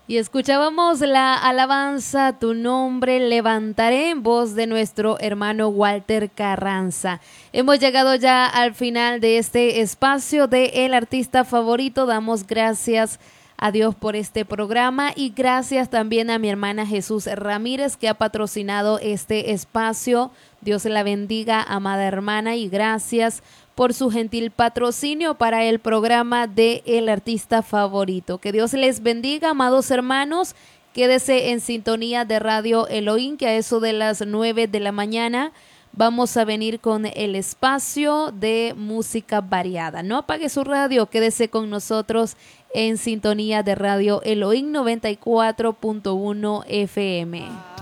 Y escuchábamos la alabanza Tu nombre levantaré en voz de nuestro hermano Walter Carranza. Hemos llegado ya al final de este espacio de El Artista Favorito. Damos gracias a Dios por este programa y gracias también a mi hermana Jesús Ramírez que ha patrocinado este espacio. Dios la bendiga, amada hermana, y gracias por su gentil patrocinio para el programa de El Artista Favorito. Que Dios les bendiga, amados hermanos. Quédese en sintonía de Radio Elohim, que a eso de las 9 de la mañana vamos a venir con el espacio de música variada. No apague su radio, quédese con nosotros en sintonía de Radio Elohim 94.1 FM.